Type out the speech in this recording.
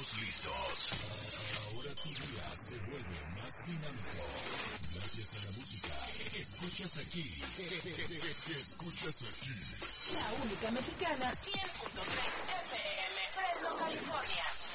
Todos listos. Ahora tu día se vuelve más dinámico. Gracias a la música. Escuchas aquí. Escuchas aquí. La única mexicana 100.3 FM. Fresno, California.